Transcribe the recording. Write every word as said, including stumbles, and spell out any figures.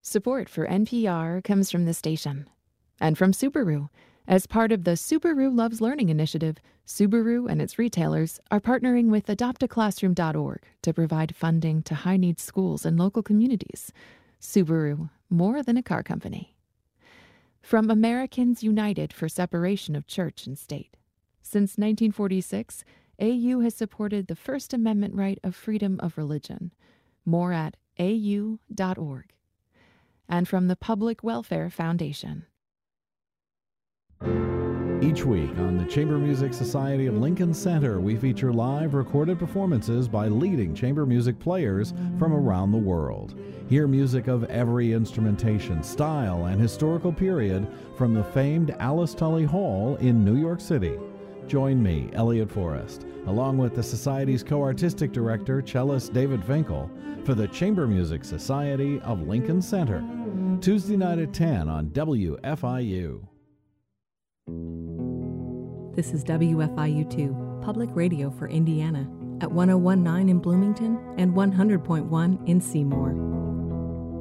Support for N P R comes from the station and from Subaru. As part of the Subaru Loves Learning initiative, Subaru and its retailers are partnering with adopt a classroom dot org to provide funding to high-needs schools and local communities. Subaru, more than a car company. From Americans United for Separation of Church and State. Since nineteen forty-six, A U has supported the First Amendment right of freedom of religion. More at A U dot org. And from the Public Welfare Foundation. Each week on the Chamber Music Society of Lincoln Center, we feature live recorded performances by leading chamber music players from around the world. Hear music of every instrumentation, style, and historical period from the famed Alice Tully Hall in New York City. Join me, Elliot Forrest, along with the Society's co-artistic director, cellist David Finkel, for the Chamber Music Society of Lincoln Center. Tuesday night at ten on W F I U. This is W F I U two, public radio for Indiana, at one oh one point nine in Bloomington and one hundred point one in Seymour.